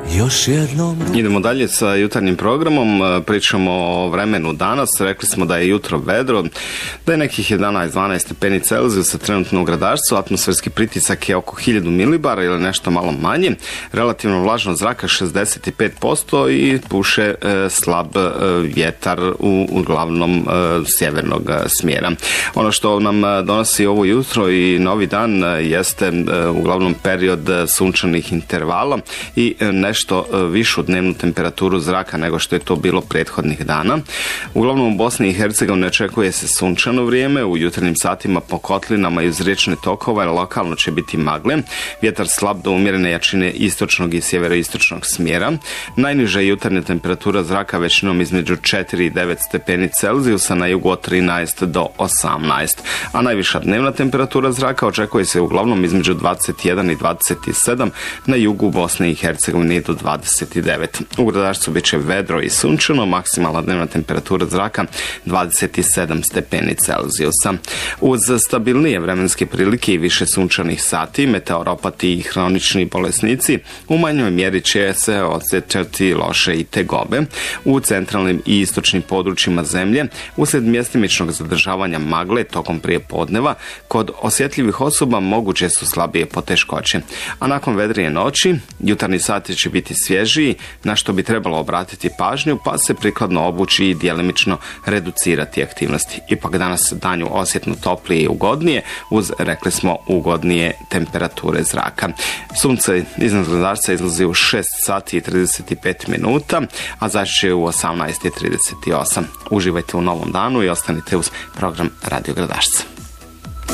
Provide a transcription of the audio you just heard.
Još jednom. Idemo dalje sa jutarnjim programom, pričamo o vremenu danas. Rekli smo da je jutro vedro, da je nekih 11-12 stepeni Celzijusa trenutno u Gradačcu, atmosferski pritisak je oko 1000 milibara ili nešto malo manje, relativno vlažnost zraka 65% i puše slab vjetar uglavnom sjevernog smjera. Ono što nam donosi ovo jutro i novi dan jeste uglavnom period sunčanih intervala i nešto višu dnevnu temperaturu zraka nego što je to bilo prethodnih dana. Uglavnom u Bosni i Hercegovini očekuje se sunčano vrijeme, u jutarnjim satima po kotlinama i uz riječne tokove lokalno će biti magle, vjetar slab do umjerene jačine istočnog i sjeveroistočnog smjera. Najniža jutarnja temperatura zraka većinom između 4 i 9 stepeni Celzijusa, na jugu od 13 do 18, a najviša dnevna temperatura zraka očekuje se uglavnom između 21 i 27, na jugu Bosne i Hercegovine do 29. U Gradačcu bit će vedro i sunčano, maksimalna dnevna temperatura zraka 27 stepeni Celzijusa. Uz stabilnije vremenske prilike i više sunčanih sati, meteoropati i hronični bolesnici u manjoj mjeri će se osjećati loše i tegobe. U centralnim i istočnim područjima zemlje, uslijed mjestimičnog zadržavanja magle tokom prijepodneva, kod osjetljivih osoba moguće su slabije poteškoće. A nakon vedrije noći, jutarnji sati će biti svježiji, na što bi trebalo obratiti pažnju, pa se prikladno obući i djelimično reducirati aktivnosti. Ipak danas danju osjetno toplije i ugodnije, uz, rekli smo, ugodnije temperature zraka. Sunce iznad Gradačca izlazi u 6 sati i 35 minuta, a zaći u 18:38. Uživajte u novom danu i ostanite uz program Radio Gradačca.